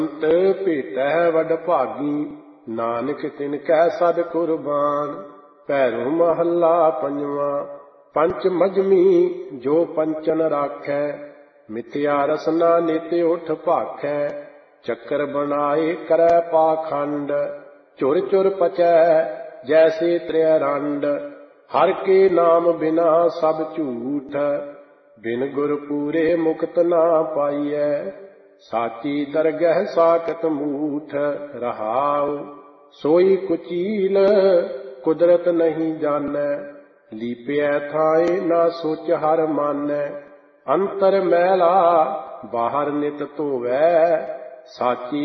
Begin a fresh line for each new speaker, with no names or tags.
ਸੰਤ ਭੇਟੈ ਵਡ ਭਾਗੀ, ਨਾਨਕ ਤਿਨ ਕੈ ਸਦ ਕੁਰਬਾਨ। ਭੈਰੋ ਮਹੱਲਾ ਪੰਜਵਾਂ। ਪੰਚ ਮਜਮੀ ਜੋ ਪੰਚਨ ਰਾਖੈ, ਮਿਥਿਆ ਰਸਨਾ ਨਿਤ ਉਠ ਭਾਖੈ। ਚੱਕਰ ਬਣਾਏ ਕਰੈ ਪਾਖੰਡ, ਝੁਰ ਝੁਰ ਪਚੈ ਜੈਸੇ ਤ੍ਰੈ ਰੰਡ। ਹਰ ਕੇ ਨਾਮ ਬਿਨਾ ਸਭ ਝੂਠ, ਬਿਨ ਗੁਰ ਪੂਰੇ ਮੁਕਤ ਨਾ ਪਾਈਐ। ਸਾਚੀ ਦਰਗਹਿ ਸਾਕਤ ਮੂਠ, ਰਹਾਉ ਸੋਈ ਕੁਚੀਲ ਕੁਦਰਤ ਨਹੀਂ ਜਾਣੈ। ਲੀਪਿਐ ਥਾਏ ਨਾ ਸੋਚ ਹਰ ਮਾਨੈ, ਅੰਤਰ ਮੈਲਾ ਬਾਹਰ ਨਿਤ ਧੋਵੈ। ਸਾਚੀ